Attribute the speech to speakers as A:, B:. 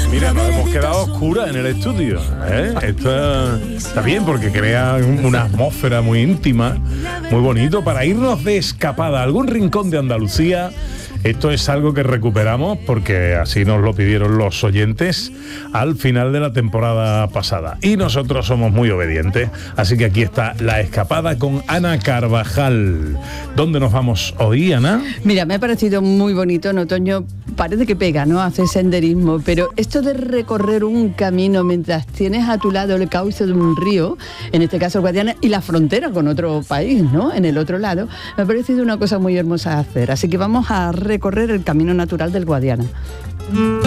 A: Mira, nos hemos quedado oscuras en el estudio, ¿eh? Esto está bien porque crea una atmósfera muy íntima, muy bonito para irnos de escapada a algún rincón de Andalucía. Esto es algo que recuperamos porque así nos lo pidieron los oyentes al final de la temporada pasada. Y nosotros somos muy obedientes. Así que aquí está La Escapada con Ana Carvajal. ¿Dónde nos vamos hoy, Ana?
B: Mira, me ha parecido muy bonito en otoño. Parece que pega, ¿no? Hace senderismo. Pero esto de recorrer un camino mientras tienes a tu lado el cauce de un río, en este caso el Guadiana, y la frontera con otro país, ¿no? En el otro lado, me ha parecido una cosa muy hermosa de hacer. Así que vamos a recorrer el camino natural del Guadiana.